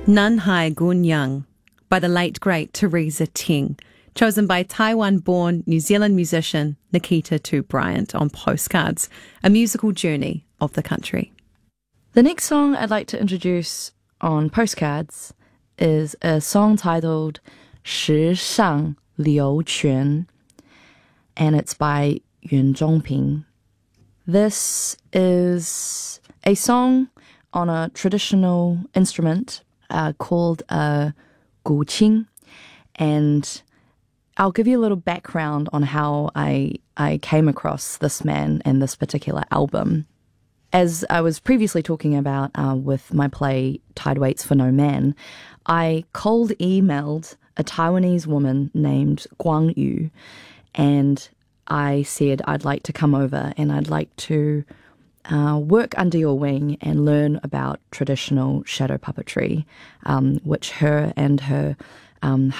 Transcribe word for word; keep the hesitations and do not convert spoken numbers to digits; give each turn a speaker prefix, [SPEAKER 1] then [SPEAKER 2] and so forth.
[SPEAKER 1] Nun Hai Gun Young by the late great Teresa Teng, chosen by Taiwan-born New Zealand musician Nikita Tu Bryant on Postcards, a musical journey of the country.
[SPEAKER 2] The next song I'd like to introduce on Postcards is a song titled 时尚流泉, and it's by Yuan Zhongping. This is a song on a traditional instrument uh, called a guqin, and I'll give you a little background on how I I came across this man and this particular album. As I was previously talking about uh, with my play Tide Waits for No Man, I cold emailed a Taiwanese woman named Guang Yu, and I said I'd like to come over and I'd like to uh, work under your wing and learn about traditional shadow puppetry, um, which her and her um,